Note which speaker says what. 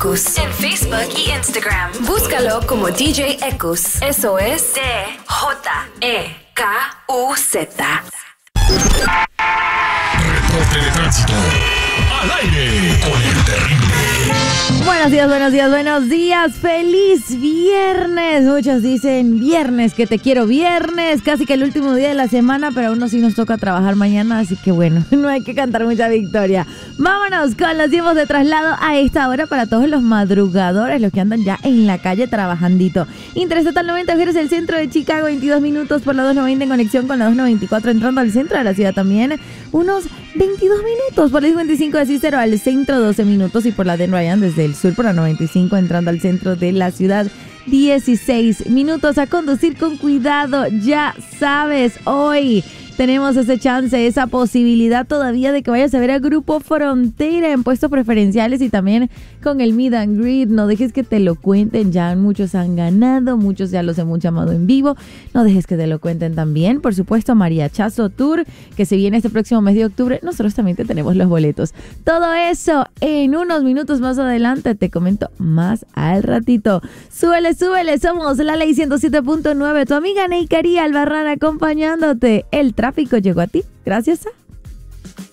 Speaker 1: Ecus en Facebook y Instagram. Búscalo como DJ Ecus. Eso es DJEKUZ.
Speaker 2: Reporte de tránsito. Al aire con el terrible.
Speaker 3: Buenos días, buenos días, buenos días. ¡Feliz viernes! Muchos dicen viernes, que te quiero viernes. Casi que el último día de la semana, pero a uno sí nos toca trabajar mañana, así que bueno, no hay que cantar mucha victoria. Vámonos con los tiempos de traslado a esta hora para todos los madrugadores, los que andan ya en la calle trabajandito. Interestatal 90 Mujeres del centro de Chicago, 22 minutos por la 290 en conexión con la 294 entrando al centro de la ciudad también. Unos 22 minutos por la 25 de Cícero al centro, 12 minutos y por la de Ryan desde el sur por la 95 entrando al centro de la ciudad, 16 minutos. A conducir con cuidado, ya sabes, hoy tenemos ese chance, esa posibilidad todavía de que vayas a ver a Grupo Frontera en puestos preferenciales y también con el Meet and Greet. No dejes que te lo cuenten, ya muchos han ganado, muchos ya los hemos llamado en vivo. No dejes que te lo cuenten también. Por supuesto, Mariachazo Tour, que se viene este próximo mes de octubre. Nosotros también te tenemos los boletos. Todo eso en unos minutos más adelante, te comento más al ratito. Súbele, súbele, somos La Ley 107.9, tu amiga Neikaría Albarrán acompañándote. El tráfico llegó a ti gracias a